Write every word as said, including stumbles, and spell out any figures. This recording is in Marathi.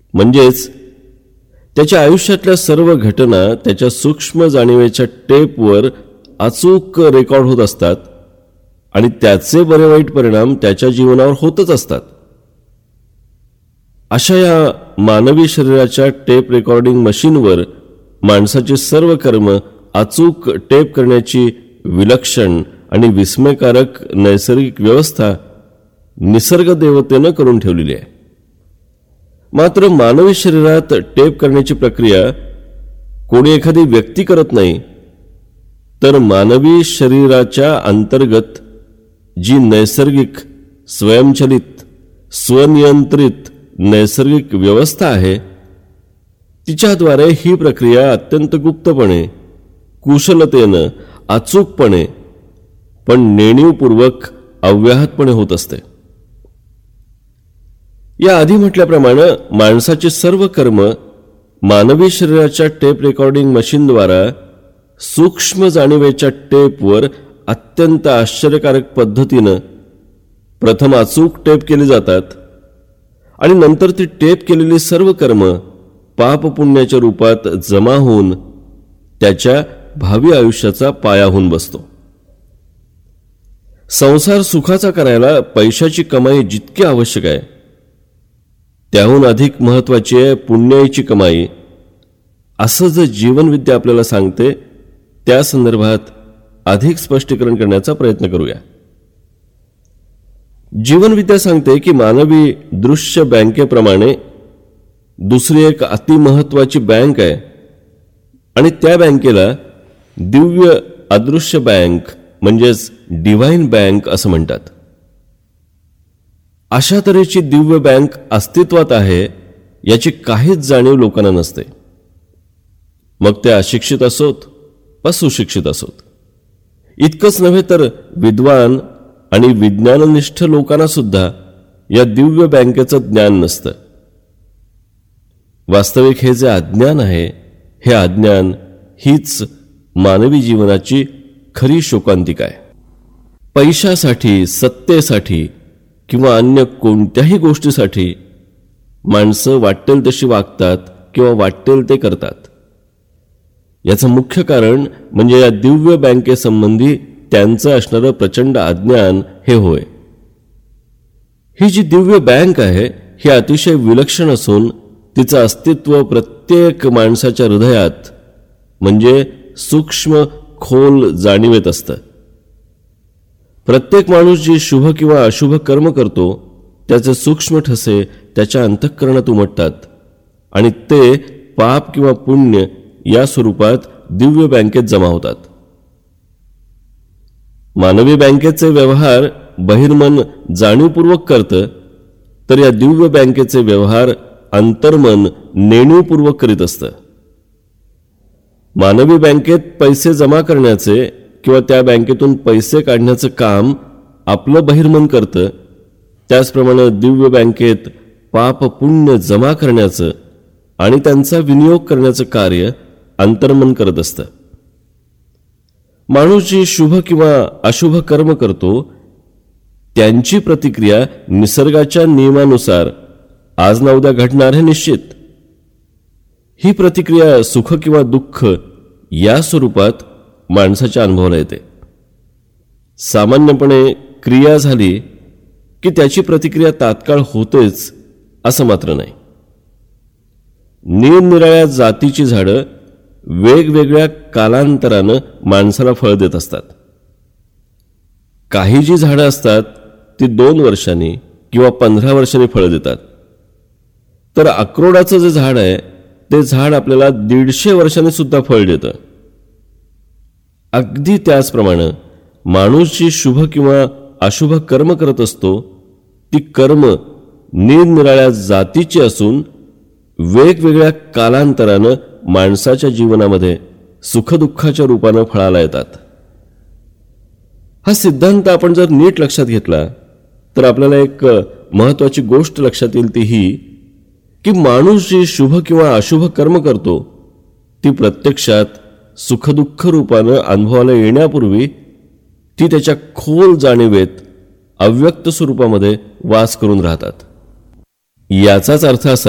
म्हणजेच त्याच्या आयुष्यातल्या सर्व घटना त्याच्या सूक्ष्म जाणीवेच्या टेपवर अचूक रेकॉर्ड होत असतात आणि त्याचे बरे वाईट परिणाम त्याच्या जीवनावर होतच असतात. अशा या मानवी शरीराच्या टेप रेकॉर्डिंग मशीनवर माणसाचे सर्व कर्म अचूक टेप करण्याची विलक्षण आणि विस्मयकारक नैसर्गिक व्यवस्था निसर्ग देवतेनं करून ठेवलेली आहे. मात्र मानवी शरीरात टेप करण्याची प्रक्रिया कोणी एखादी व्यक्ती करत नाही, तर मानवी शरीराच्या अंतर्गत जी नैसर्गिक, स्वयंचलित, स्वनियंत्रित नैसर्गिक व्यवस्था आहे तिच्याद्वारे ही प्रक्रिया अत्यंत गुप्तपणे, कुशलतेनं, अचूकपणे पण नेणीवपूर्वक अव्याहतपणे होत असते. या आधी म्हटल्याप्रमाणे माणसाचे सर्व कर्म मानवी शरीराच्या टेप रेकॉर्डिंग मशीनद्वारा सूक्ष्म जाणीवेच्या टेपवर अत्यंत आश्चर्यकारक पद्धतीनं प्रथम अचूक टेप केली जातात आणि नंतर ती टेप केलेली सर्व कर्म पाप पुण्याच्या रूपात जमा होऊन त्याच्या भावी आयुष्याचा पाया होऊन बसतो. संसार सुखाचा करायला पैशाची कमाई जितकी आवश्यक आहे त्याहून अधिक महत्वाची आहे पुण्याची कमाई, असं जे जीवनविद्या आपल्याला सांगते त्या संदर्भात अधिक स्पष्टीकरण करण्याचा प्रयत्न करूया. जीवनविद्या सांगते की मानवी दृश्य बँकेप्रमाणे दुसरी एक अतिमहत्वाची बँक आहे आणि त्या बँकेला दिव्य अदृश्य बँक म्हणजेच डिव्हाइन बँक असं म्हणतात. अशा तऱ्हेची दिव्य बँक अस्तित्वात आहे याची काहीच जाणीव लोकांना नसते. मग ते अशिक्षित असोत वा सुशिक्षित असोत. इतकंच नव्हे तर विद्वान आणि विज्ञाननिष्ठ लोकांना सुद्धा या दिव्य बँकेचं ज्ञान नसतं. वास्तविक हे जे अज्ञान आहे, हे अज्ञान हीच मानवी जीवनाची खरी शोकांतिका आहे. पैशासाठी, सत्तेसाठी किंवा अन्य कोणत्याही गोष्टीसाठी माणसं वाटेल तशी वागतात किंवा वाटेल ते करतात. याचं मुख्य कारण म्हणजे या दिव्य बँकेसंबंधी त्यांचं असणारं प्रचंड अज्ञान हे होय. ही जी दिव्य बँक आहे ही अतिशय विलक्षण असून तिचं अस्तित्व प्रत्येक माणसाच्या हृदयात म्हणजे सूक्ष्म खोल जाणीवेत असतं. प्रत्येक माणूस जी शुभ किंवा अशुभ कर्म करतो त्याचे सूक्ष्म ठसे त्याच्या अंतःकरणात उमटतात आणि ते पाप किंवा पुण्य या स्वरूपात दिव्य बँकेत जमा होतात. मानवी बँकेचे व्यवहार बहिर्मन जाणीवपूर्वक करतं, तर या दिव्य बँकेचे व्यवहार अंतर्मन नेणीवपूर्वक करीत असतं. मानवी बँकेत पैसे जमा करण्याचे किंवा त्या बँकेतून पैसे काढण्याचं काम आपलं बहिर्मन करतं, त्याचप्रमाणे दिव्य बँकेत पाप पुण्य जमा करण्याचं आणि त्यांचा विनियोग करण्याचं कार्य अंतर्मन करत असतं. माणूस जी शुभ किंवा अशुभ कर्म करतो त्यांची प्रतिक्रिया निसर्गाच्या नियमानुसार आज ना उद्या घडणार हे निश्चित. ही प्रतिक्रिया सुख किंवा दुःख या स्वरूपात माणसाच्या अनुभवाला येते. सामान्यपणे क्रिया झाली की त्याची प्रतिक्रिया तात्काळ होतेच असं मात्र नाही. निरनिराळ्या जातीची झाडं वेगवेगळ्या कालांतरानं माणसाला फळ देत असतात. काही जी झाडं असतात ती दोन वर्षांनी किंवा पंधरा वर्षांनी फळ देतात, तर अक्रोडाचं जे झाड आहे ते झाड आपल्याला दीडशे वर्षांनी सुद्धा फळ देतं. अगदी त्याचप्रमाणे माणूस जी शुभ किंवा अशुभ कर्म करत असतो ती कर्म निरनिराळ्या जातीची असून वेगवेगळ्या कालांतरानं माणसाच्या जीवनामध्ये सुखदुःखाच्या रूपानं फळाला येतात. हा सिद्धांत आपण जर नीट लक्षात घेतला तर आपल्याला एक महत्वाची गोष्ट लक्षात येईल, ती ही की माणूस जी शुभ किंवा अशुभ कर्म करतो ती प्रत्यक्षात सुखदुःख रूपानं अनुभवाला येण्यापूर्वी ती त्याच्या खोल जाणीवेत अव्यक्त स्वरूपामध्ये वास करून राहतात. याचाच अर्थ असा